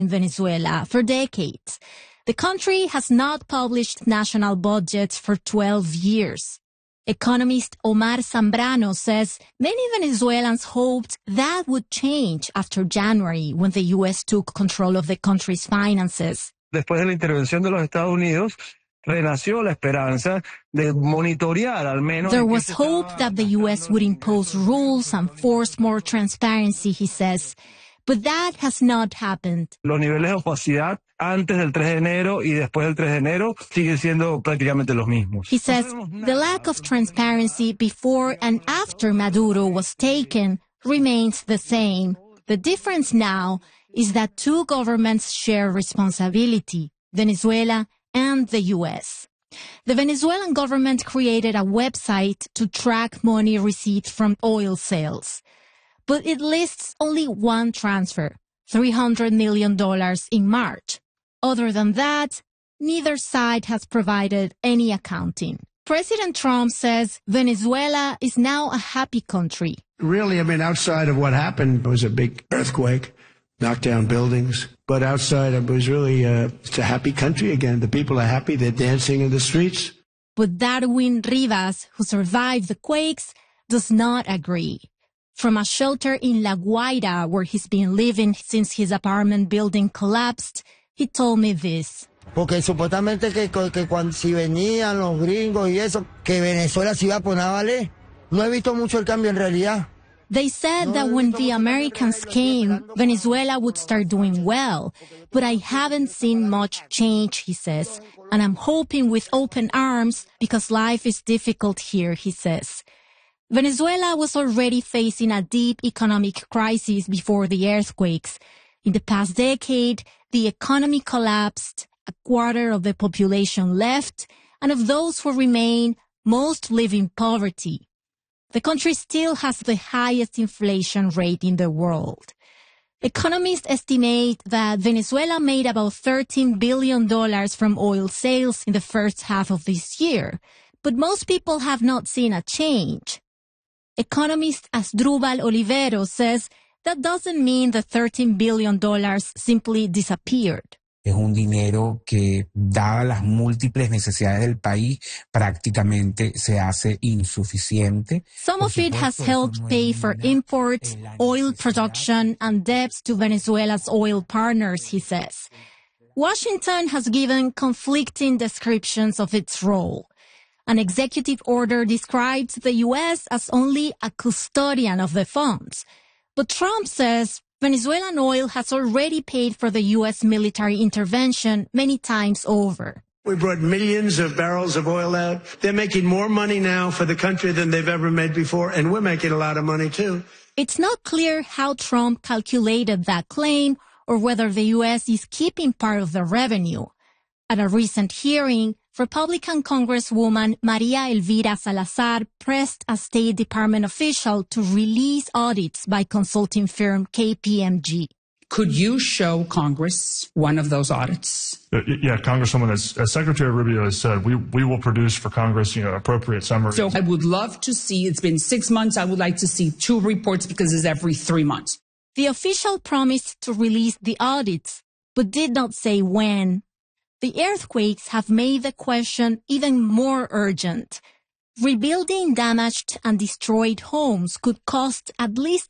in Venezuela for decades. The country has not published national budgets for 12 years. Economist Omar Zambrano says many Venezuelans hoped that would change after January when the U.S. took control of the country's finances. Después de la intervención de los Estados Unidos, renació la esperanza de monitorear al menos. There was hope that the U.S. would impose rules and force more transparency, he says. But that has not happened. Los niveles de opacidad antes del 3 de enero y después del 3 de enero siguen siendo prácticamente los mismos. He says the lack of transparency before and after Maduro was taken remains the same. The difference now is that two governments share responsibility, Venezuela and the U.S. The Venezuelan government created a website to track money received from oil sales. But it lists only one transfer, $300 million in March. Other than that, neither side has provided any accounting. President Trump says Venezuela is now a happy country. Really, outside of what happened, it was a big earthquake, knocked down buildings. But outside, it was really it's a happy country again. The people are happy. They're dancing in the streets. But Darwin Rivas, who survived the quakes, does not agree. From a shelter in La Guaira, where he's been living since his apartment building collapsed, he told me this. Porque supuestamente que cuando si venían los gringos y eso, que Venezuela se iba a poner a valer. No he visto mucho el cambio en realidad. They said that when the Americans came, Venezuela would start doing well. But I haven't seen much change, he says. And I'm hoping with open arms because life is difficult here, he says. Venezuela was already facing a deep economic crisis before the earthquakes. In the past decade, the economy collapsed, a quarter of the population left, and of those who remain, most live in poverty. The country still has the highest inflation rate in the world. Economists estimate that Venezuela made about $13 billion from oil sales in the first half of this year, but most people have not seen a change. Economist Asdrúbal Olivero says that doesn't mean the $13 billion simply disappeared. Es un dinero que, dadas las múltiples necesidades del país, prácticamente se hace insuficiente. Some of it has helped pay for imports, oil production, and debts to Venezuela's oil partners, he says. Washington has given conflicting descriptions of its role. An executive order describes the U.S. as only a custodian of the funds. But Trump says Venezuelan oil has already paid for the U.S. military intervention many times over. We brought millions of barrels of oil out. They're making more money now for the country than they've ever made before, and we're making a lot of money too. It's not clear how Trump calculated that claim or whether the U.S. is keeping part of the revenue. At a recent hearing, Republican Congresswoman Maria Elvira Salazar pressed a State Department official to release audits by consulting firm KPMG. Could you show Congress one of those audits? Yeah, Congresswoman, as Secretary Rubio has said, we will produce for Congress, appropriate summaries. So I would love to see, it's been 6 months, I would like to see 2 reports because it's every 3 months. The official promised to release the audits, but did not say when. The earthquakes have made the question even more urgent. Rebuilding damaged and destroyed homes could cost at least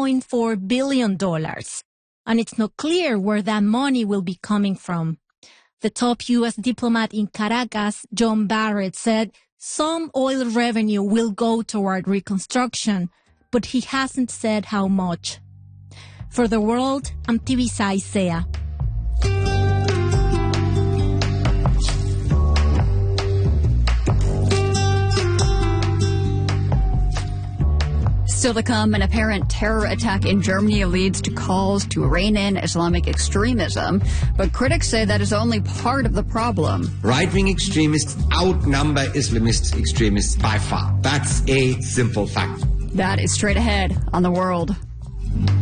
$2.4 billion. And it's not clear where that money will be coming from. The top U.S. diplomat in Caracas, John Barrett, said some oil revenue will go toward reconstruction, but he hasn't said how much. For The World, I'm Tibisay Sea. Still to come, an apparent terror attack in Germany leads to calls to rein in Islamic extremism, but critics say that is only part of the problem. Right-wing extremists outnumber Islamist extremists by far. That's a simple fact. That is straight ahead on The World.